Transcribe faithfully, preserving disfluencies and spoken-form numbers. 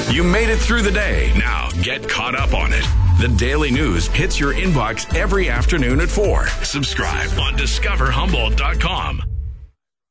You made it through the day. Now get caught up on it. The Daily News hits your inbox every afternoon at four. Subscribe on discover humboldt dot com.